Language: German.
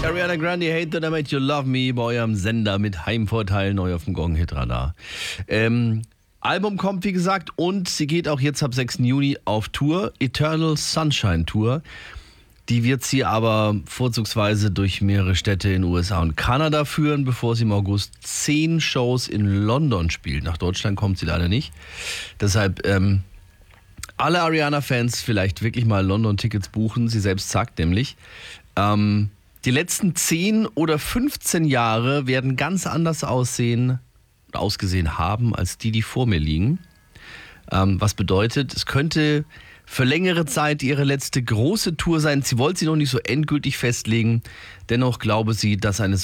Ariana Grande, Hate That I Made You Love Me bei eurem Sender mit Heimvorteil neu auf dem Gong-Hit-Radar. Album kommt, wie gesagt, und sie geht auch jetzt ab 6. Juni auf Tour, Eternal Sunshine Tour. Die wird sie aber vorzugsweise durch mehrere Städte in USA und Kanada führen, bevor sie im August 10 Shows in London spielt. Nach Deutschland kommt sie leider nicht. Deshalb alle Ariana-Fans vielleicht wirklich mal London-Tickets buchen. Sie selbst sagt nämlich, die letzten 10 oder 15 Jahre werden ganz anders ausgesehen haben, als die vor mir liegen. Was bedeutet, es könnte für längere Zeit ihre letzte große Tour sein. Sie wollte sie noch nicht so endgültig festlegen. Dennoch glaube sie, dass eine